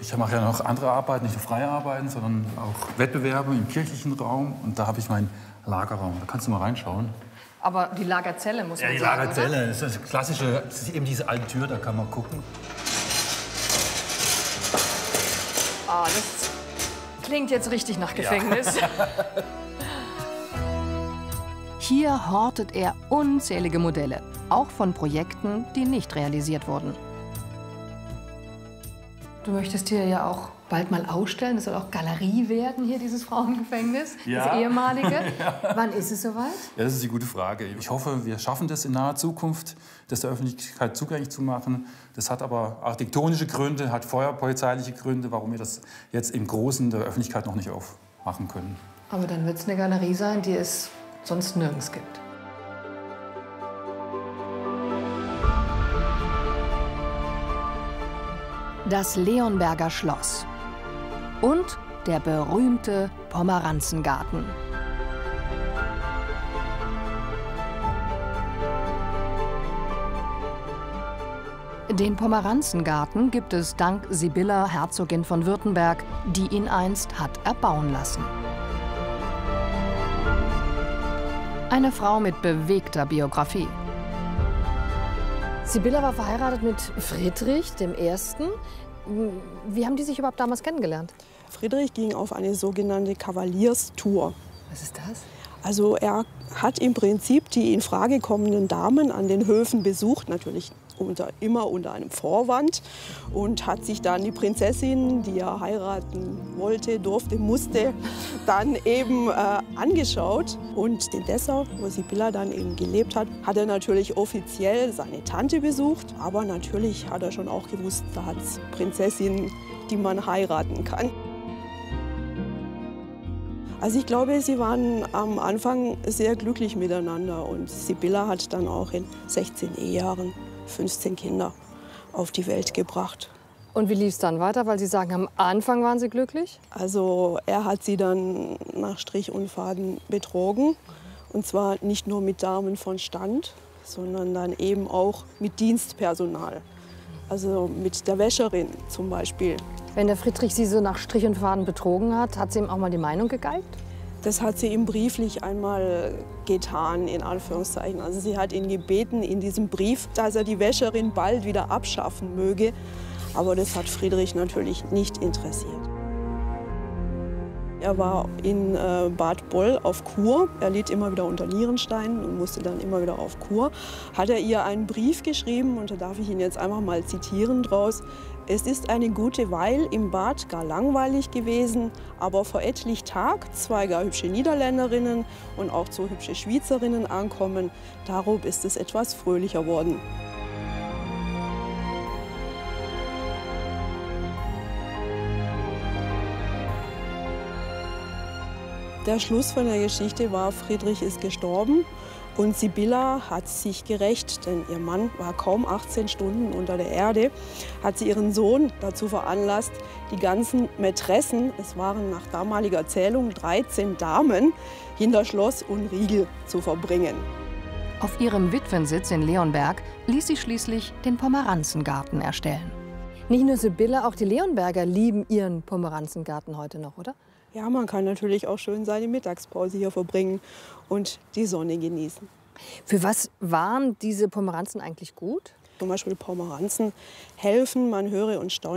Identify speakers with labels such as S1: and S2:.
S1: Ich mache ja noch andere Arbeiten, nicht nur freie Arbeiten, sondern auch Wettbewerbe im kirchlichen Raum. Und da habe ich meinen Lagerraum. Da kannst du mal reinschauen.
S2: Aber die Lagerzelle muss man sagen,
S1: die Lagerzelle, das ist das klassische, das ist eben diese alte Tür, da kann man gucken.
S2: Ah, das klingt jetzt richtig nach Gefängnis. Ja.
S3: Hier hortet er unzählige Modelle, auch von Projekten, die nicht realisiert wurden.
S2: Du möchtest hier ja auch bald mal ausstellen. Das soll auch Galerie werden, hier dieses Frauengefängnis,
S1: ja.
S2: Das ehemalige.
S1: Ja.
S2: Wann ist es soweit?
S1: Ja, das ist die gute Frage. Ich hoffe, wir schaffen das in naher Zukunft, das der Öffentlichkeit zugänglich zu machen. Das hat aber architektonische Gründe, hat feuerpolizeiliche Gründe, warum wir das jetzt im Großen der Öffentlichkeit noch nicht aufmachen können.
S2: Aber dann wird es eine Galerie sein, die es sonst nirgends gibt.
S3: Das Leonberger Schloss und der berühmte Pomeranzengarten. Den Pomeranzengarten gibt es dank Sibylla, Herzogin von Württemberg, die ihn einst hat erbauen lassen. Eine Frau mit bewegter Biografie.
S2: Sibylla war verheiratet mit Friedrich I. Wie haben die sich überhaupt damals kennengelernt?
S4: Friedrich ging auf eine sogenannte Kavalierstour.
S2: Was ist das?
S4: Also er hat im Prinzip die in Frage kommenden Damen an den Höfen besucht, natürlich immer unter einem Vorwand, und hat sich dann die Prinzessin, die er heiraten wollte, durfte, musste, dann eben angeschaut. Und den Dessau, wo Sibylla dann eben gelebt hat, hat er natürlich offiziell seine Tante besucht. Aber natürlich hat er schon auch gewusst, da hat es Prinzessinnen, die man heiraten kann. Also ich glaube, sie waren am Anfang sehr glücklich miteinander. Und Sibylla hat dann auch in 16 Ehejahren 15 Kinder auf die Welt gebracht.
S2: Und wie lief es dann weiter? Weil Sie sagen, am Anfang waren Sie glücklich?
S4: Also er hat sie dann nach Strich und Faden betrogen. Und zwar nicht nur mit Damen von Stand, sondern dann eben auch mit Dienstpersonal. Also mit der Wäscherin zum Beispiel.
S2: Wenn der Friedrich Sie so nach Strich und Faden betrogen hat, hat sie ihm auch mal die Meinung gegeigt?
S4: Das hat sie ihm brieflich einmal getan, in Anführungszeichen. Also sie hat ihn gebeten in diesem Brief, dass er die Wäscherin bald wieder abschaffen möge. Aber das hat Friedrich natürlich nicht interessiert. Er war in Bad Boll auf Kur. Er litt immer wieder unter Nierensteinen und musste dann immer wieder auf Kur. Hat er ihr einen Brief geschrieben, und da darf ich ihn jetzt einfach mal zitieren draus. Es ist eine gute Weil im Bad gar langweilig gewesen, aber vor etlich Tag zwei gar hübsche Niederländerinnen und auch zwei hübsche Schweizerinnen ankommen. Darum ist es etwas fröhlicher worden. Der Schluss von der Geschichte war, Friedrich ist gestorben und Sibylla hat sich gerächt, denn ihr Mann war kaum 18 Stunden unter der Erde, hat sie ihren Sohn dazu veranlasst, die ganzen Mätressen, es waren nach damaliger Zählung 13 Damen, hinter Schloss und Riegel zu verbringen.
S3: Auf ihrem Witwensitz in Leonberg ließ sie schließlich den Pomeranzengarten erstellen.
S2: Nicht nur Sibylla, auch die Leonberger lieben ihren Pomeranzengarten heute noch, oder?
S4: Ja, man kann natürlich auch schön seine Mittagspause hier verbringen und die Sonne genießen.
S2: Für was waren diese Pomeranzen eigentlich gut?
S4: Zum Beispiel Pomeranzen helfen, man höre und staune.